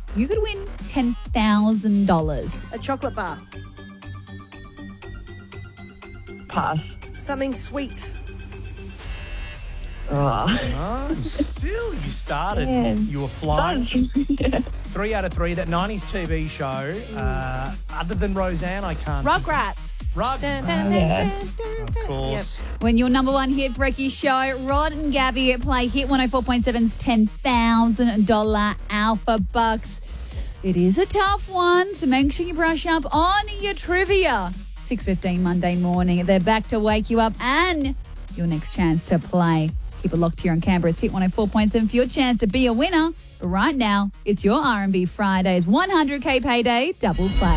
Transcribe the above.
you could win $10,000. A chocolate bar. Pass. Something sweet. Oh. Still, you started. Yeah. You were flying. Yeah. 3 out of 3. That 90s TV show. Other than Roseanne, I can't. Rugrats. Rug. Dun, dun, dun, Yes. dun, dun, Of dun. course. When your number one hit Brekkie show, Rod and Gabby play Hit 104.7's $10,000 Alpha Bucks. It is a tough one, so make sure you brush up on your trivia. 6:15 Monday morning. They're back to wake you up and your next chance to play. Keep it locked here on Canberra's Hit 104.7 for your chance to be a winner. But right now, it's your R&B Fridays 100K Payday Double Play.